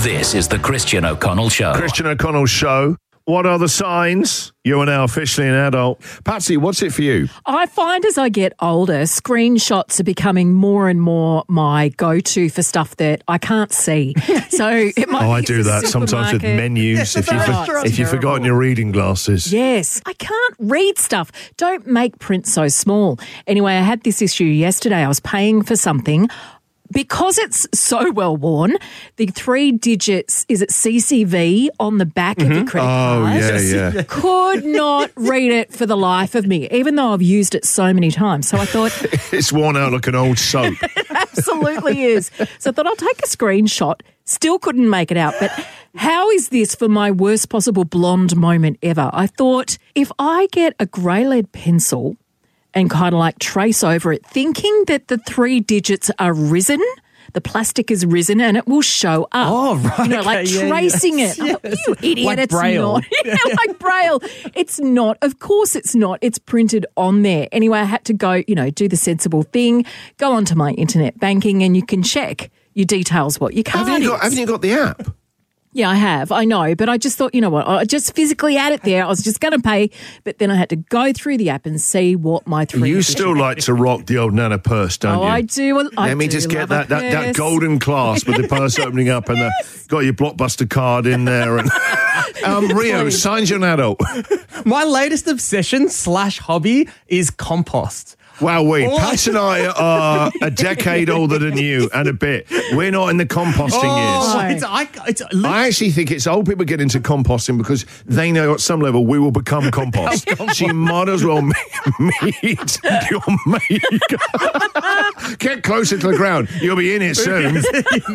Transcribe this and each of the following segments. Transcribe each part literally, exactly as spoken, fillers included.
This is the Christian O'Connell Show. Christian O'Connell Show. What are the signs? You are now officially an adult. Patsy, what's it for you? I find as I get older, screenshots are becoming more and more my go-to for stuff that I can't see. So it might Oh, I be do the that sometimes with supermarket. menus. Yes, if, you that's for, right. if you've forgotten your reading glasses. Yes, I can't read stuff. Don't make print so small. Anyway, I had this issue yesterday. I was paying for something. Because it's so well worn, the three digits, is it C C V on the back mm-hmm. of your credit oh, card? Oh, yeah, yeah. Could not read it for the life of me, even though I've used it so many times. So I thought... It's worn out like an old soap. It absolutely is. So I thought I'll take a screenshot. Still couldn't make it out. But how is this for my worst possible blonde moment ever? I thought if I get a grey lead pencil and kind of like trace over it, thinking that the three digits are risen, the plastic is risen, and it will show up. Oh, right. You know, like okay, tracing yeah, it. yes. Oh, you idiot, Like it's Braille. not. Yeah, like Braille. It's not. Of course it's not. It's printed on there. Anyway, I had to go, you know, do the sensible thing, go onto my internet banking, and you can check your details, what your card Haven't you, got, is. haven't you got the app? Yeah, I have. I know. But I just thought, you know what, I just physically had it there. I was just going to pay, but then I had to go through the app and see what my three... You still like to rock the old Nana purse, don't oh, you? I do. I Let me do just get love that, a that, that purse. golden clasp with the purse opening up and Yes. the, got your Blockbuster card in there. And um, Rio, Please. signs you're an adult. My latest obsession slash hobby is compost. Wow, we. Oh. Pat and I are a decade older than you and a bit. We're not in the composting Oh, years. it's, I, it's, I actually think it's old people get into composting because they know at some level we will become compost. So you might as well meet your mate. Get closer to the ground. You'll be in it soon.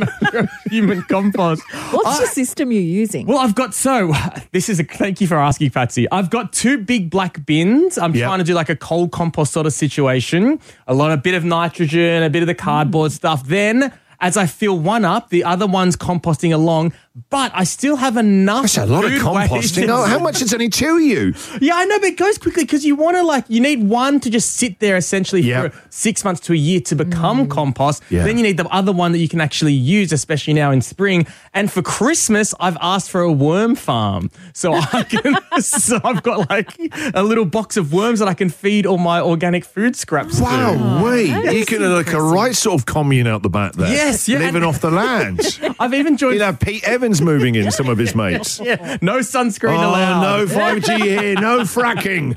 human compost. What's I- the system you're using? Well, I've got, so, this is a, thank you for asking, Patsy. I've got two big black bins. I'm Yep. trying to do like a cold compost sort of situation. A lot, a bit of nitrogen, a bit of the cardboard stuff. Then, as I fill one up, the other one's composting along, but I still have enough. That's a lot of food composting. waste. Oh, how much is only to you? Yeah, I know, but it goes quickly because you want to, like, you need one to just sit there essentially Yep. for six months to a year to become compost. Yeah. Then you need the other one that you can actually use, especially now in spring. And for Christmas, I've asked for a worm farm. So I can, so I've got like a little box of worms that I can feed all my organic food scraps to. Wow, wait. that You is can have like a impressive. right sort of commune out the back there. Yes, yeah. Living off the land. I've even joined. You'd have Pete Evans moving in, some of his mates. Yeah, no sunscreen Oh, allowed. no five G here, no fracking.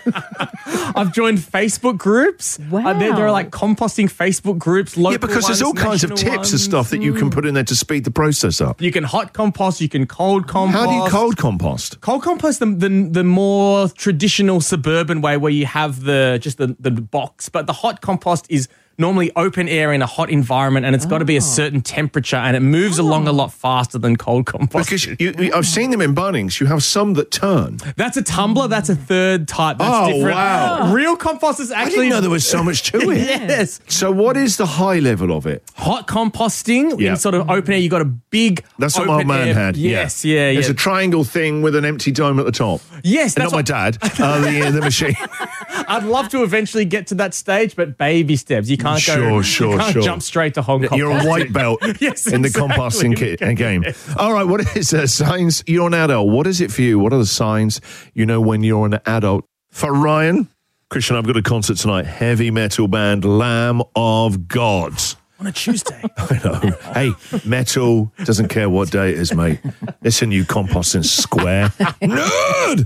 I've joined Facebook groups. Wow. Uh, there, there are like composting Facebook groups. Local Yeah, because there's ones, all kinds of national tips and ones. stuff that you can put in there to speed the process up. You can hot compost. You can cold compost. How do you cold compost? Cold compost, the, the the more traditional suburban way where you have the just the, the box, but the hot compost is normally open air in a hot environment, and it's got to be a certain temperature, and it moves along a lot faster than cold compost. Because you, you, I've seen them in Bunnings. You have some that turn. That's a tumbler. That's a third type. That's Oh, different. wow. Real compost is I actually didn't know there was so much to it. yes. So what is the high level of it? Hot composting Yeah. in sort of open air. You got a big. That's what my open man air- had. Yes, yeah, yeah. There's a triangle thing with an empty dome at the top. yes, And that's not my what, dad, uh, the, the machine. I'd love to eventually get to that stage, but baby steps. You can't Sure, go. sure, you can't sure. jump straight to Hong Kong. You're a white belt Yes, in the exactly. composting kit and game. All right, what is uh, signs you're an adult? What is it for you? What are the signs you know when you're an adult? For Ryan, Christian, I've got a concert tonight. Heavy metal band Lamb of God. on a Tuesday. I know. Hey, metal doesn't care what day it is, mate. Listen, you composting square. Nerd!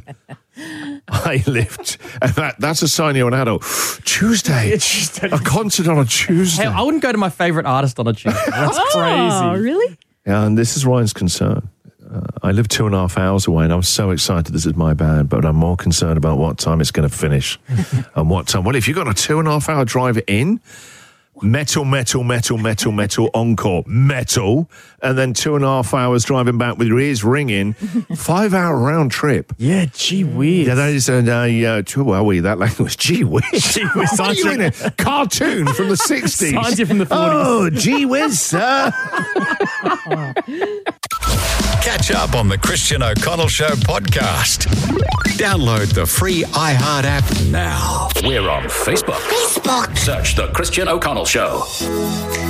I lived. And that, that's a sign you're an adult. Tuesday. Yeah, Tuesday. A concert on a Tuesday. Hey, I wouldn't go to my favourite artist on a Tuesday. That's Oh, crazy. really? And this is Ryan's concern. Uh, I live two and a half hours away, and I'm so excited this is my band, but I'm more concerned about what time it's going to finish. And what time. Well, if you've got a two and a half hour drive in, metal, metal, metal, metal, metal, encore, metal, and then two and a half hours driving back with your ears ringing, five hour round trip. Yeah, gee whiz. Yeah, that is a, uh, uh, well, we, that language, gee whiz. Gee whiz, What are you in a cartoon from the sixties? Signs you from the forties. Oh, gee whiz, sir. Catch up on the Christian O'Connell Show podcast. Download the free iHeart app now. We're on Facebook. Facebook. Search the Christian O'Connell Show.